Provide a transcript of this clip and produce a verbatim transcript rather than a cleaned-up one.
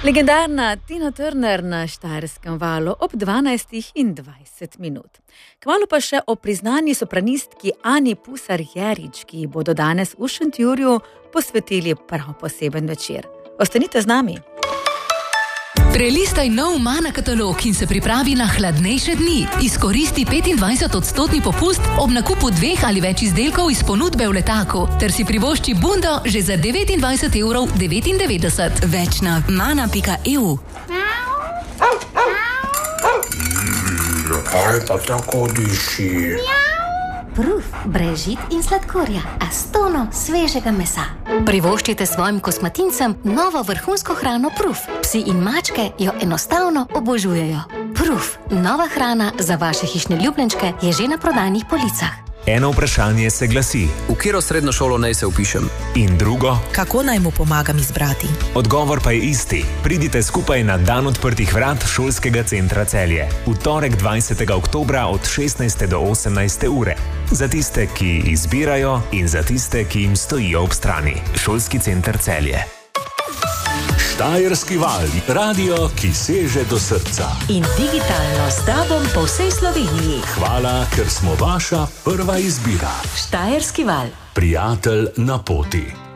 Legendarna Tina Turner na Štajerskem valu ob dvanajstih in dvajset minut. Kmalu pa še o priznani sopranistki Ani Pusar-Jerič, ki bodo danes v Šentjurju posvetili prav poseben večer. Ostanite z nami. Prelistaj nov Mana katalog in se pripravi na hladnejše dni. Izkoristi petindvajset odstotni popust ob nakupu dveh ali več izdelkov iz ponudbe v letaku, ter si privošči bundo že za devetindvajset evrov devetindevetdeset. Več na mana pika e u. Kaj pa tako diši? Proof, brez žit in sladkorja, a s tono svežega mesa. Privoščite svojim kosmatincem novo vrhunsko hrano Proof. Psi in mačke jo enostavno obožujejo. Proof, nova hrana za vaše hišne ljubljenčke, je že na prodajnih policah. Eno vprašanje se glasi: v katero srednjo šolo naj se vpišem? In drugo: kako naj mu pomagam izbrati? Odgovor pa je isti. Pridite skupaj na dan odprtih vrat Šolskega centra Celje. V torek dvajsetega oktobra od šestnajste do osemnajste ure. Za tiste, ki izbirajo, in za tiste, ki jim stojijo ob strani. Šolski center Celje. Štajerski val, radio, ki seže do srca. In digitalno s tobom po vsej Sloveniji. Hvala, ker smo vaša prva izbira. Štajerski val. Prijatelj na poti.